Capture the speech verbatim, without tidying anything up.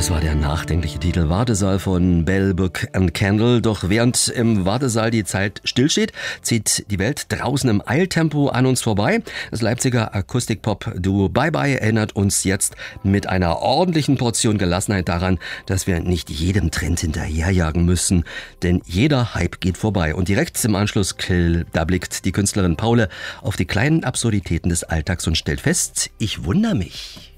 Das war der nachdenkliche Titel Wartesaal von Bell, Book and Candle. Doch während im Wartesaal die Zeit stillsteht, zieht die Welt draußen im Eiltempo an uns vorbei. Das Leipziger Akustikpop-Duo Bye Bye erinnert uns jetzt mit einer ordentlichen Portion Gelassenheit daran, dass wir nicht jedem Trend hinterherjagen müssen. Denn jeder Hype geht vorbei. Und direkt im Anschluss, da blickt die Künstlerin Paule auf die kleinen Absurditäten des Alltags und stellt fest, ich wundere mich.